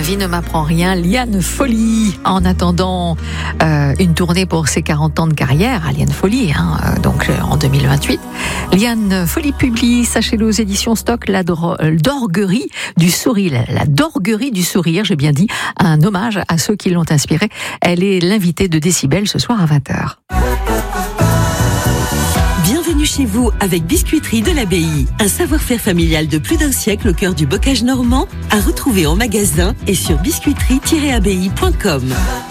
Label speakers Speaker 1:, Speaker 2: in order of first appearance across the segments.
Speaker 1: vie ne m'apprend rien, Liane Folly. En attendant une tournée pour ses 40 ans de carrière, à Liane Folly, donc en 2028, Liane Folly publie, sachez-le, aux éditions Stock, la Dorguerie du sourire. La Dorguerie du sourire, j'ai bien dit, un hommage à ceux qui l'ont inspirée. Elle est l'invitée de Décibel ce soir à 20h.
Speaker 2: Bienvenue chez vous avec Biscuiterie de l'Abbaye. Un savoir-faire familial de plus d'un siècle au cœur du bocage normand, à retrouver en magasin et sur biscuiterie-abbaye.com.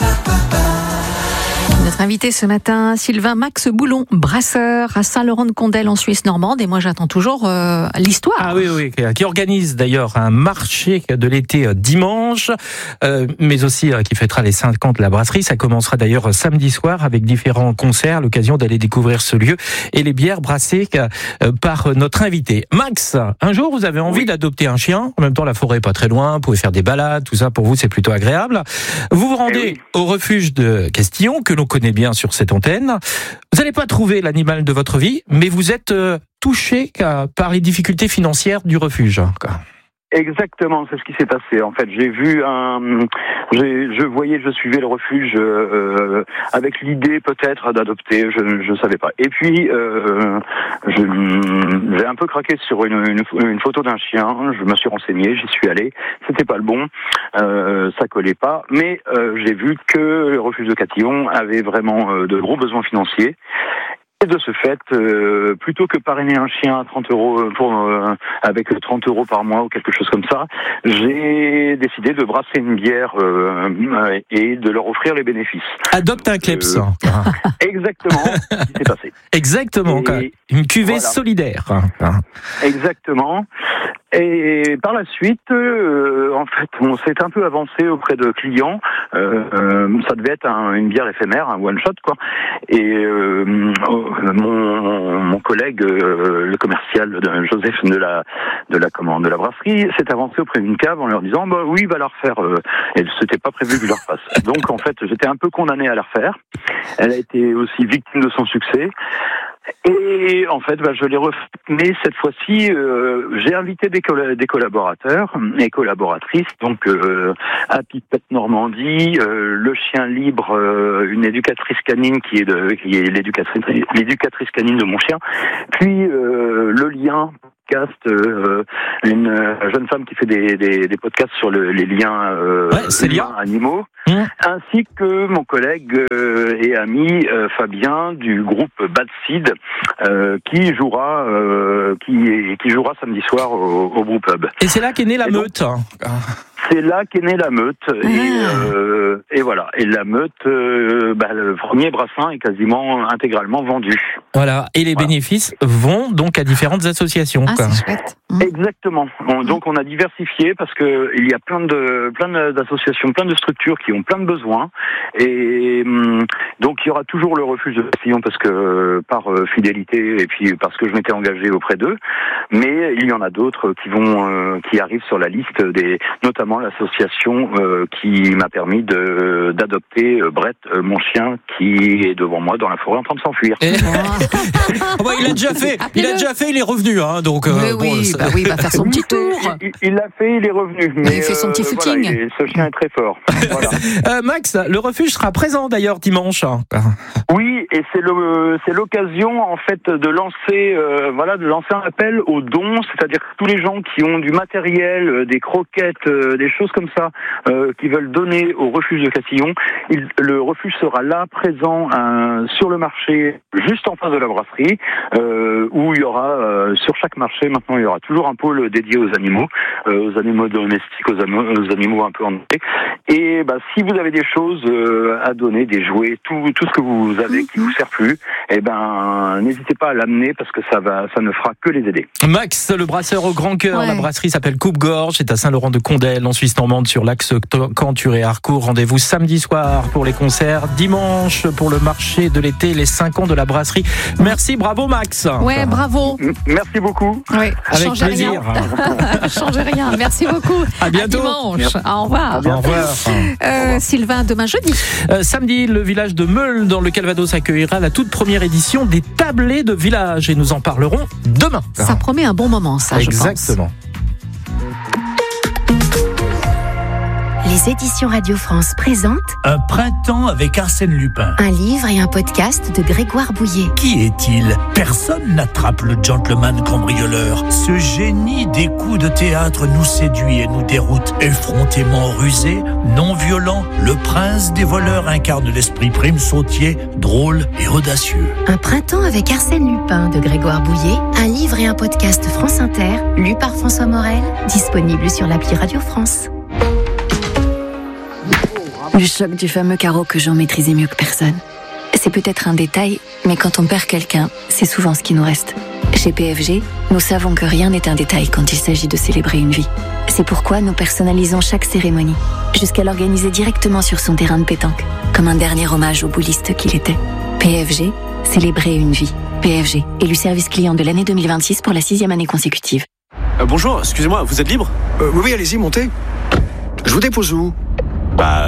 Speaker 1: Notre invité ce matin, Sylvain Max Boulon, brasseur à Saint-Laurent-de-Condel en Suisse normande. Et moi, j'attends toujours l'histoire.
Speaker 3: Ah oui, qui organise d'ailleurs un marché de l'été dimanche, mais aussi qui fêtera les 5 ans de la brasserie. Ça commencera d'ailleurs samedi soir avec différents concerts, l'occasion d'aller découvrir ce lieu et les bières brassées par notre invité. Max, un jour, vous avez envie d'adopter un chien. En même temps, la forêt est pas très loin, vous pouvez faire des balades, tout ça, pour vous, c'est plutôt agréable. Vous vous rendez au refuge de Castillon, que l'on connaît bien sur cette antenne. Vous n'allez pas trouver l'animal de votre vie, mais vous êtes touché par les difficultés financières du refuge.
Speaker 4: Exactement, c'est ce qui s'est passé. En fait, je suivais le refuge avec l'idée peut-être d'adopter, je savais pas. Et puis j'ai un peu craqué sur une photo d'un chien. Je me suis renseigné, j'y suis allé. C'était pas le bon, ça collait pas. Mais j'ai vu que le refuge de Castillon avait vraiment de gros besoins financiers. Et de ce fait, plutôt que parrainer un chien à 30 euros avec 30 euros par mois ou quelque chose comme ça, j'ai décidé de brasser une bière et de leur offrir les bénéfices.
Speaker 3: Adopte un kleps.
Speaker 4: Exactement, ce qui s'est passé.
Speaker 3: Exactement, une cuvée solidaire.
Speaker 4: Exactement. Et par la suite, en fait, on s'est un peu avancé auprès de clients. Ça devait être une bière éphémère, un one shot, quoi. Et mon collègue, le commercial Joseph de la brasserie, s'est avancé auprès d'une cave en leur disant oui, il va la refaire. Et c'était pas prévu que je la refasse. Donc en fait, j'étais un peu condamné à la refaire. Elle a été aussi victime de son succès. Et en fait, je l'ai refait, mais cette fois-ci, j'ai invité des collaborateurs et collaboratrices, donc à Pipette Normandie, le chien libre, une éducatrice canine qui est l'éducatrice canine de mon chien, puis le lien podcast, une jeune femme qui fait des podcasts sur les liens animaux, ainsi que mon collègue et ami Fabien du groupe Bad Seed, qui jouera samedi soir au Brew Pub.
Speaker 3: Et c'est là qu'est née la meute.
Speaker 4: C'est là qu'est née la meute. Et voilà. Et la meute, le premier brassin est quasiment intégralement vendu.
Speaker 3: Voilà. Et les bénéfices vont donc à différentes associations.
Speaker 1: C'est chouette.
Speaker 4: Exactement. Donc on a diversifié parce que il y a plein d'associations, plein de structures qui ont plein de besoins. Et donc il y aura toujours le refuge de Castillon parce que par fidélité et puis parce que je m'étais engagé auprès d'eux. Mais il y en a d'autres qui arrivent sur la liste notamment l'association qui m'a permis d'adopter Brett, mon chien, qui est devant moi dans la forêt en train de s'enfuir.
Speaker 3: Il a déjà fait, il est revenu, donc.
Speaker 1: Il va faire son petit tour.
Speaker 4: Il l'a fait, il est revenu. Mais
Speaker 1: il fait son petit footing.
Speaker 4: Voilà, ce chien est très fort. Voilà.
Speaker 3: Max, le refuge sera présent d'ailleurs dimanche.
Speaker 4: Oui, et c'est l'occasion en fait de lancer un appel aux dons, c'est-à-dire que tous les gens qui ont du matériel, des croquettes, des choses comme ça, qui veulent donner au refuge de Castillon, le refuge sera là, présent sur le marché, juste en face de la brasserie, où il y aura sur chaque marché maintenant il y aura toujours un pôle dédié aux animaux domestiques, aux animaux un peu ennuyés. Et si vous avez des choses à donner, des jouets, tout ce que vous avez qui vous sert plus, n'hésitez pas à l'amener parce que ça ne fera que les aider.
Speaker 3: Max, le brasseur au grand cœur, la brasserie s'appelle Coupe-Gorge, c'est à Saint-Laurent-de-Condel, en Suisse normande, sur l'axe Canture et Harcourt. Rendez-vous samedi soir pour les concerts, dimanche pour le marché de l'été, les 5 ans de la brasserie. Merci, bravo Max.
Speaker 1: Ouais, bravo.
Speaker 4: Merci beaucoup.
Speaker 1: Ouais,
Speaker 3: avec plaisir.
Speaker 1: Changez rien. Merci beaucoup.
Speaker 3: À bientôt.
Speaker 1: À dimanche. Au revoir.
Speaker 3: Au revoir.
Speaker 1: Sylvain, demain jeudi.
Speaker 3: Samedi, le village de Meule, dans le Calvados, accueillera la toute première édition des tablés de village et nous en parlerons demain.
Speaker 1: Ça promet un bon moment, ça,
Speaker 3: exactement.
Speaker 1: Je pense.
Speaker 2: Les
Speaker 5: Les éditions Radio France présentent
Speaker 6: Un printemps avec Arsène Lupin.
Speaker 5: un livre et un podcast de Grégoire Bouillet.
Speaker 6: Qui est-il ? Personne n'attrape le gentleman cambrioleur. Ce génie des coups de théâtre nous séduit et nous déroute. Effrontément rusé, non violent, le prince des voleurs incarne l'esprit prime sautier, drôle et audacieux.
Speaker 5: Un printemps avec Arsène Lupin de Grégoire Bouillet, un livre et un podcast France Inter, lu par François Morel, disponible sur l'appli Radio France.
Speaker 7: Le choc du fameux carreau que Jean maîtrisait mieux que personne. C'est peut-être un détail, mais quand on perd quelqu'un, c'est souvent ce qui nous reste. Chez PFG, nous savons que rien n'est un détail quand il s'agit de célébrer une vie. C'est pourquoi nous personnalisons chaque cérémonie, jusqu'à l'organiser directement sur son terrain de pétanque, comme un dernier hommage au bouliste qu'il était. PFG, célébrer une vie. PFG, élu service client de l'année 2026 pour la 6e année consécutive.
Speaker 8: Bonjour, excusez-moi, vous êtes libre ?
Speaker 9: Oui, allez-y, montez. Je vous dépose où ?
Speaker 8: Devinez ?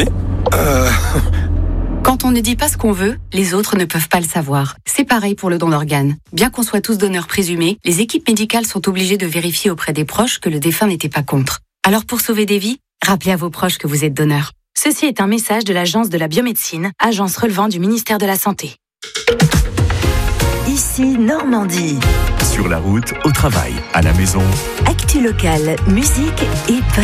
Speaker 10: Quand on ne dit pas ce qu'on veut, les autres ne peuvent pas le savoir. C'est pareil pour le don d'organes. Bien qu'on soit tous donneurs présumés, les équipes médicales sont obligées de vérifier auprès des proches que le défunt n'était pas contre. Alors pour sauver des vies, rappelez à vos proches que vous êtes donneur. Ceci est un message de l'Agence de la biomédecine, agence relevant du ministère de la Santé.
Speaker 11: Ici Normandie.
Speaker 12: Sur la route, au travail, à la maison.
Speaker 11: Actu locale, musique et